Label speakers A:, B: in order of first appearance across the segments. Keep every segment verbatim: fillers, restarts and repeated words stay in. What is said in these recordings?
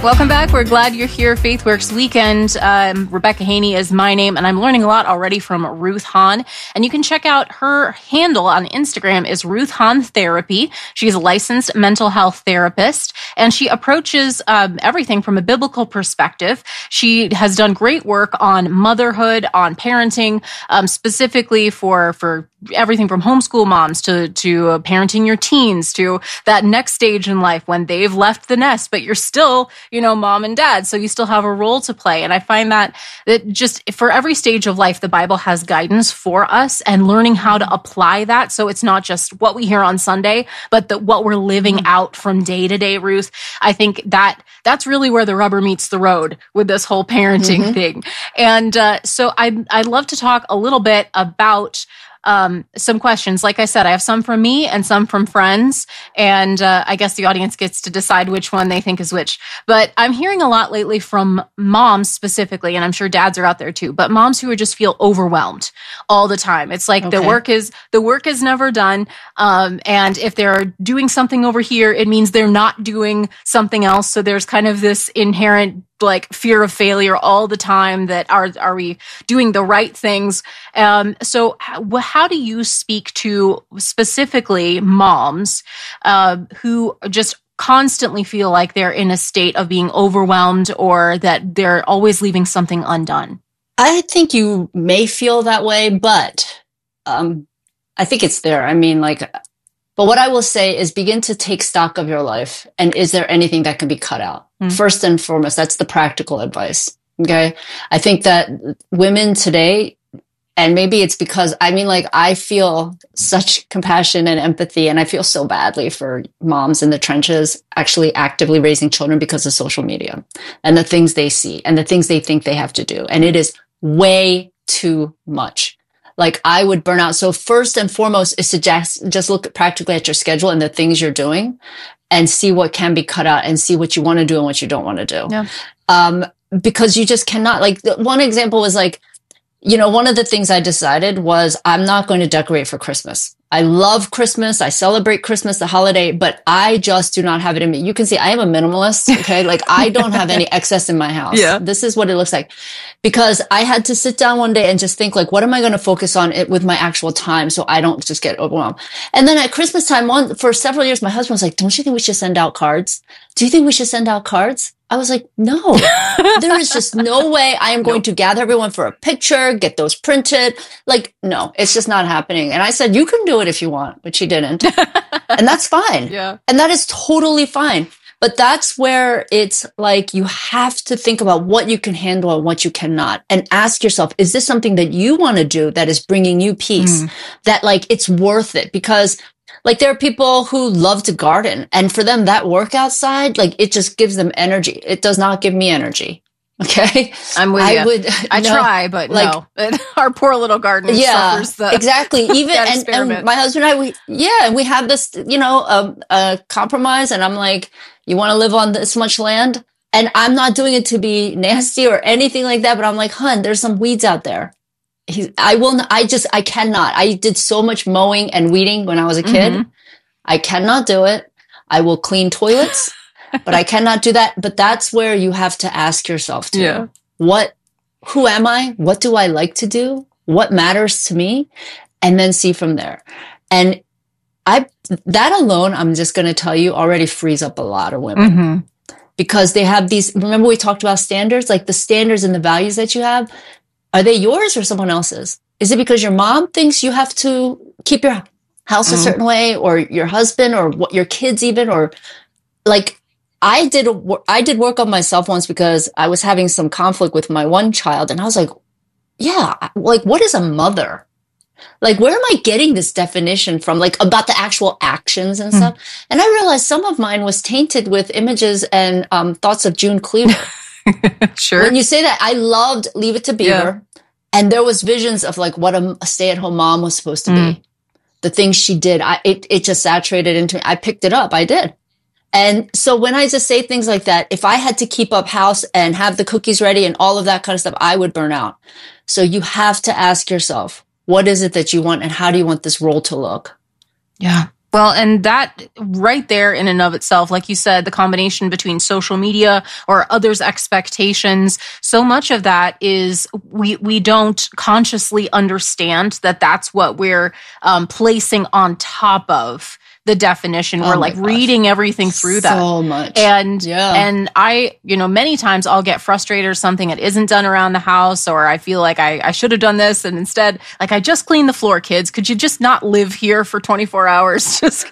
A: Welcome back. We're glad you're here. FaithWorks Weekend. Um, Rebecca Haney is my name, and I'm learning a lot already from Ruth Hahn. And you can check out her handle on Instagram is Ruth Hahn Therapy. She's a licensed mental health therapist, and she approaches um, everything from a biblical perspective. She has done great work on motherhood, on parenting, um, specifically for for everything from homeschool moms to to uh, parenting your teens to that next stage in life when they've left the nest, but you're still, you know, mom and dad. So you still have a role to play. And I find that that just for every stage of life, the Bible has guidance for us and learning how to apply that. So it's not just what we hear on Sunday, but the, what we're living out from day to day, Ruth. I think that that's really where the rubber meets the road with this whole parenting mm-hmm. thing. And uh, so I'd, I'd love to talk a little bit about Um, some questions. Like I said, I have some from me and some from friends, and uh, I guess the audience gets to decide which one they think is which. But I'm hearing a lot lately from moms specifically, and I'm sure dads are out there too, but moms who just feel overwhelmed all the time. It's like okay. the work is the work is never done, um, and if they're doing something over here, it means they're not doing something else. So there's kind of this inherent like fear of failure all the time that are are we doing the right things? Um, so how, how do you speak to specifically moms uh, who just constantly feel like they're in a state of being overwhelmed or that they're always leaving something undone?
B: I think you may feel that way, but um, I think it's there. I mean, like, but what I will say is begin to take stock of your life. And is there anything that can be cut out? Mm. First and foremost, that's the practical advice. Okay. I think that women today, and maybe it's because, I mean, like, I feel such compassion and empathy, and I feel so badly for moms in the trenches actually actively raising children because of social media and the things they see and the things they think they have to do. And it is way too much. Like, I would burn out. So first and foremost is to just, just look practically at your schedule and the things you're doing and see what can be cut out and see what you want to do and what you don't want to do.
A: Yeah.
B: Um, because you just cannot, like, one example was like, you know, one of the things I decided was I'm not going to decorate for Christmas. I love Christmas. I celebrate Christmas, the holiday, but I just do not have it in me. You can see I am a minimalist. Okay. Like, I don't have any excess in my house.
A: Yeah.
B: This is what it looks like, because I had to sit down one day and just think, like, what am I going to focus on it with my actual time so I don't just get overwhelmed? And then at Christmas time, one, for several years, my husband was like, don't you think we should send out cards? Do you think we should send out cards? I was like, no, there is just no way I am going nope. to gather everyone for a picture, get those printed. Like, no, it's just not happening. And I said, you can do it if you want, but she didn't. And that's fine.
A: Yeah.
B: And that is totally fine. But that's where it's like, you have to think about what you can handle and what you cannot, and ask yourself, is this something that you want to do that is bringing you peace, mm. that like it's worth it? Because like, there are people who love to garden, and for them, that work outside, like, it just gives them energy. It does not give me energy. Okay.
A: I'm with
B: I
A: you.
B: would,
A: I
B: no,
A: try, but
B: like,
A: no, our poor little garden
B: yeah,
A: suffers the
B: exactly. Even, and, and my husband and I, we, yeah, and we have this, you know, um, uh, compromise, and I'm like, you want to live on this much land? And I'm not doing it to be nasty or anything like that, but I'm like, hun, there's some weeds out there. He, I will not, I just, I cannot. I did so much mowing and weeding when I was a kid. Mm-hmm. I cannot do it. I will clean toilets, but I cannot do that. But that's where you have to ask yourself too.
A: Yeah.
B: What, who am I? What do I like to do? What matters to me? And then see from there. And I, that alone, I'm just going to tell you, already frees up a lot of women. Mm-hmm. Because they have these, remember we talked about standards, like the standards and the values that you have. Are they yours or someone else's? Is it because your mom thinks you have to keep your house a certain way, or your husband, or what, your kids even, or like I did, a, I did work on myself once because I was having some conflict with my one child. And I was like, yeah, like, what is a mother? Like, where am I getting this definition from? Like, about the actual actions and stuff. Mm. And I realized some of mine was tainted with images and um, thoughts of June Cleaver.
A: Sure.
B: When you say that, I loved Leave It to Beaver. Yeah. And there was visions of like what a, a stay-at-home mom was supposed to mm. be. The things she did, I, it, it just saturated into me. I picked it up. I did. And so when I just say things like that, if I had to keep up house and have the cookies ready and all of that kind of stuff, I would burn out. So you have to ask yourself, what is it that you want, and how do you want this role to look?
A: Yeah. Well, and that right there in and of itself, like you said, the combination between social media or others' expectations, so much of that is we we don't consciously understand that that's what we're um, placing on top of the definition.
B: Oh
A: We're
B: my
A: like
B: gosh.
A: reading everything through that.
B: So much.
A: And,
B: Yeah.
A: and I, you know, many times I'll get frustrated or something that isn't done around the house, or I feel like I, I should have done this. And instead, like, I just cleaned the floor, kids. Could you just not live here for twenty-four hours? Just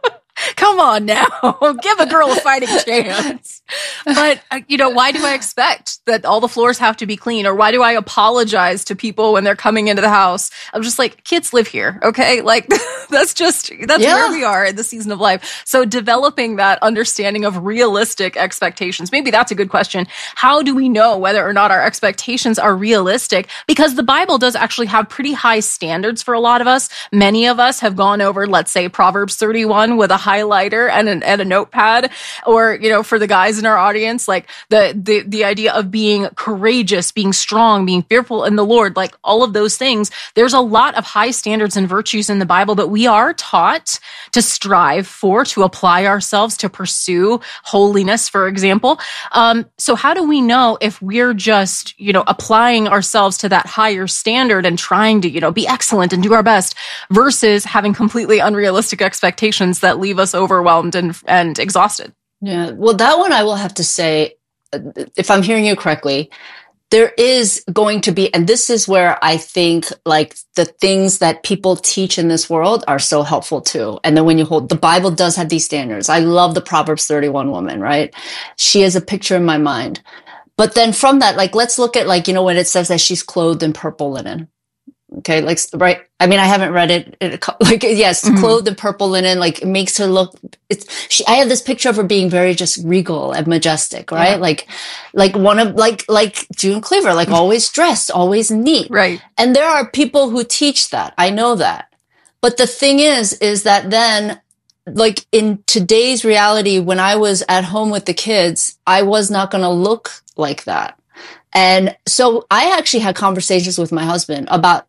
A: come on now. Give a girl a fighting chance. But, uh, you know, why do I expect that all the floors have to be clean? Or why do I apologize to people when they're coming into the house? I'm just like, kids live here, okay? Like, that's just, that's
B: Yeah.
A: where we are in the season of life. So developing that understanding of realistic expectations, maybe that's a good question. How do we know whether or not our expectations are realistic? Because the Bible does actually have pretty high standards for a lot of us. Many of us have gone over, let's say, Proverbs thirty-one with a highlighter and, an, and a notepad, or, you know, for the guys in our audience, like the, the, the idea of being courageous, being strong, being fearful in the Lord, like all of those things. There's a lot of high standards and virtues in the Bible that we are taught to strive for, to apply ourselves, to pursue holiness, for example. Um, so how do we know if we're just, you know, applying ourselves to that higher standard and trying to, you know, be excellent and do our best versus having completely unrealistic expectations that leave us overwhelmed and, and exhausted?
B: Yeah. Well, that one I will have to say, if I'm hearing you correctly, there is going to be, and this is where I think like the things that people teach in this world are so helpful too. And then when you hold, the Bible does have these standards. I love the Proverbs thirty-one woman, right? She is a picture in my mind. But then from that, like, let's look at like, you know, when it says that she's clothed in purple linen. Okay, like, right. I mean, I haven't read it. it like, yes, mm-hmm. Clothed in purple linen, like, it makes her look, it's, she, I have this picture of her being very just regal and majestic, right? Yeah. Like, like one of, like, like June Cleaver, like always dressed, always neat.
A: Right.
B: And there are people who teach that. I know that. But the thing is, is that then, like, in today's reality, when I was at home with the kids, I was not going to look like that. And so I actually had conversations with my husband about,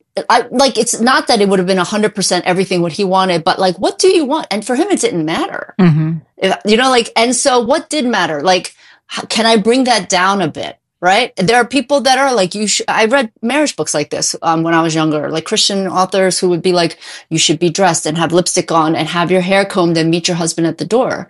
B: I, like, it's not that it would have been one hundred percent everything what he wanted, but like, what do you want? And for him, it didn't matter. Mm-hmm. If, you know, like, and so what did matter? Like, how, can I bring that down a bit? Right? There are people that are like, you should, I read marriage books like this, um, when I was younger, like Christian authors who would be like, you should be dressed and have lipstick on and have your hair combed and meet your husband at the door.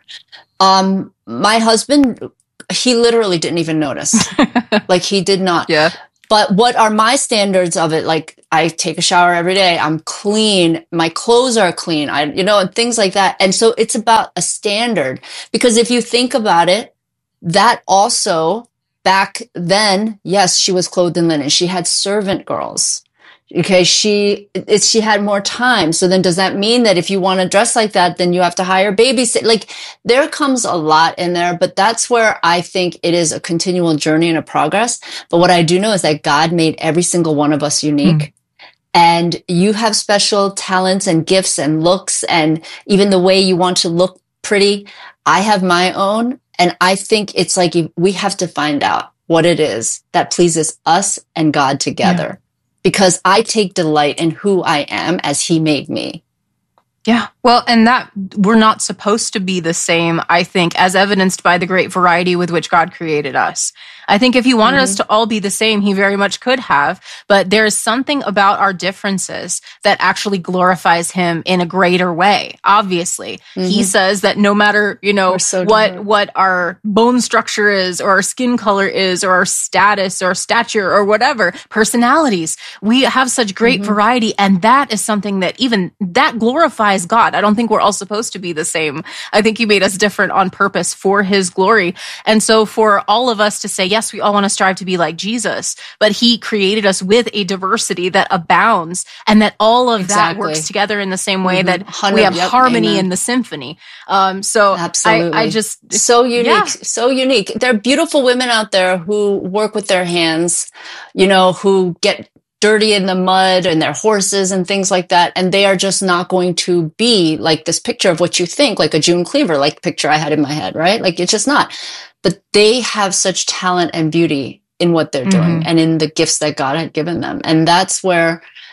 B: Um, my husband, he literally didn't even notice. Like, he did not.
A: Yeah.
B: But what are my standards of it? Like, I take a shower every day. I'm clean. My clothes are clean. I, you know, and things like that. And so it's about a standard, because if you think about it, that also back then, yes, she was clothed in linen. She had servant girls. Okay. She, it, she had more time. So then does that mean that if you want to dress like that, then you have to hire babysit? Like, there comes a lot in there, but that's where I think it is a continual journey and a progress. But what I do know is that God made every single one of us unique. Mm. And you have special talents and gifts and looks, and even the way you want to look pretty. I have my own. And I think it's like we have to find out what it is that pleases us and God together. Yeah. Because I take delight in who I am as He made me.
A: Yeah. Well, and that we're not supposed to be the same, I think, as evidenced by the great variety with which God created us. I think if He wanted mm-hmm. us to all be the same, He very much could have, but there is something about our differences that actually glorifies Him in a greater way. Obviously, mm-hmm. He says that no matter, you know, so what, what our bone structure is, or our skin color is, or our status or stature or whatever, personalities, we have such great mm-hmm. variety. And that is something that even that glorifies God. I don't think we're all supposed to be the same. I think He made us different on purpose for His glory. And so for all of us to say, yes, we all want to strive to be like Jesus, but He created us with a diversity that abounds, and that all of exactly. that works together in the same way mm-hmm. that we have yep, harmony amen. In the symphony. Um, so Absolutely. I, I just,
B: so unique,
A: yeah.
B: so unique. There are beautiful women out there who work with their hands, you know, who get dirty in the mud and their horses and things like that. And they are just not going to be like this picture of what you think, like a June Cleaver, like picture I had in my head, right? Like, it's just not. But they have such talent and beauty in what they're doing mm-hmm. and in the gifts that God had given them. And that's where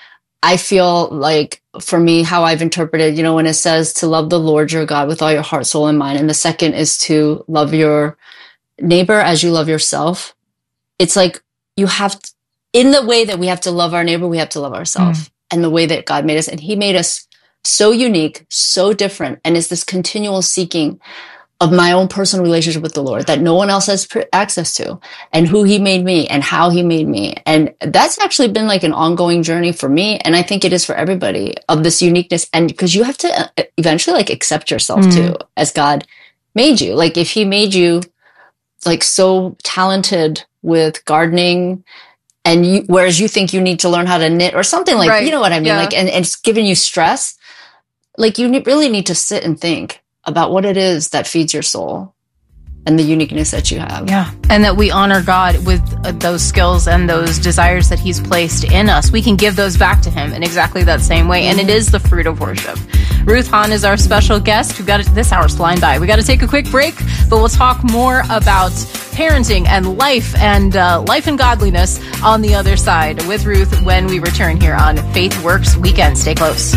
B: I feel like for me, how I've interpreted, you know, when it says to love the Lord your God with all your heart, soul, and mind, and the second is to love your neighbor as you love yourself. It's like you have, to, in the way that we have to love our neighbor, we have to love ourselves. Mm. And the way that God made us. And he made us so unique, so different. And it's this continual seeking of my own personal relationship with the Lord that no one else has access to, and who he made me and how he made me. And that's actually been like an ongoing journey for me. And I think it is for everybody, of this uniqueness. And because you have to eventually like accept yourself mm. too, as God made you. Like if he made you like so talented with gardening, and you, whereas you think you need to learn how to knit or something like, right. you know what I mean? Yeah. Like, and, and it's giving you stress. Like you really need to sit and think about what it is that feeds your soul and the uniqueness that you have.
A: Yeah. And that we honor God with uh, those skills and those desires that he's placed in us. We can give those back to him in exactly that same way. And it is the fruit of worship. Ruth Hahn is our special guest. We've got to, this hour's flying by. We got to take a quick break, but we'll talk more about parenting and life and uh, life and godliness on the other side with Ruth when we return here on Faith Works Weekend. Stay close.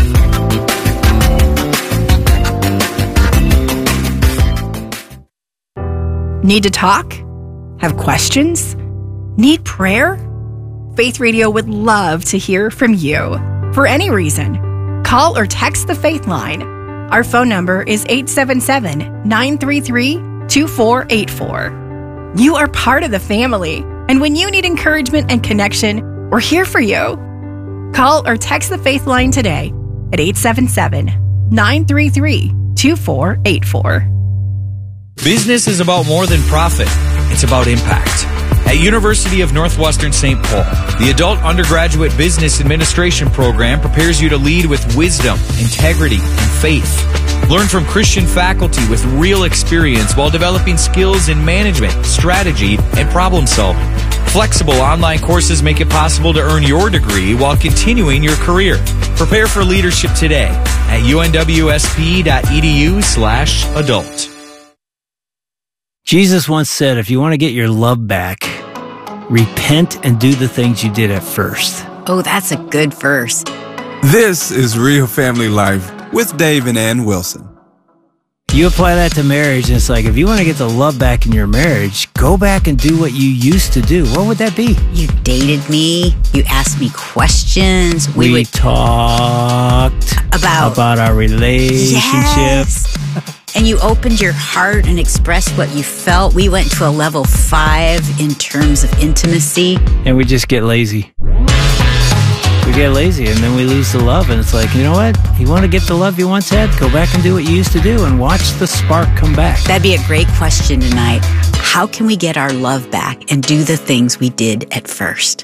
C: Need to talk? Have questions? Need prayer? Faith Radio would love to hear from you. For any reason, call or text the Faith Line. Our phone number is eight seven seven, nine three three, two four eight four. You are part of the family, and when you need encouragement and connection, we're here for you. Call or text the Faith Line today at eight seven seven, nine three three, two four eight four.
D: Business is about more than profit. It's about impact. At University of Northwestern Saint Paul, the Adult Undergraduate Business Administration program prepares you to lead with wisdom, integrity, and faith. Learn from Christian faculty with real experience while developing skills in management, strategy, and problem solving. Flexible online courses make it possible to earn your degree while continuing your career. Prepare for leadership today at unwsp.edu slash adult.
E: Jesus once said, if you want to get your love back, repent and do the things you did at first.
F: Oh, that's a good verse.
G: This is Real Family Life with Dave and Ann Wilson.
E: You apply that to marriage, and it's like, if you want to get the love back in your marriage, go back and do what you used to do. What would that be?
F: You dated me. You asked me questions.
E: We, we would talked
F: about,
E: about our relationship.
F: Yes. And you opened your heart and expressed what you felt. We went to a level five in terms of intimacy.
E: And we just get lazy. We get lazy and then we lose the love. And it's like, you know what? You want to get the love you once had? Go back and do what you used to do and watch the spark come back.
F: That'd be a great question tonight. How can we get our love back and do the things we did at first?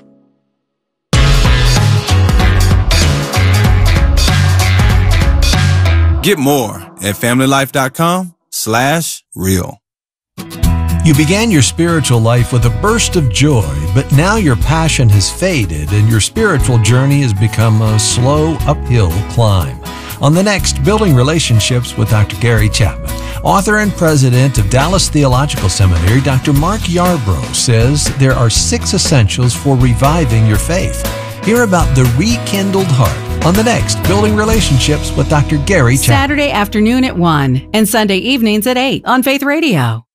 G: Get more at familylife.com slash real.
H: You began your spiritual life with a burst of joy, but now your passion has faded and your spiritual journey has become a slow uphill climb. On the next Building Relationships with Doctor Gary Chapman, author and president of Dallas Theological Seminary, Doctor Mark Yarbrough says there are six essentials for reviving your faith. Hear about the rekindled heart on the next Building Relationships with Doctor Gary Chapman.
I: Saturday afternoon at one and Sunday evenings at eight on Faith Radio.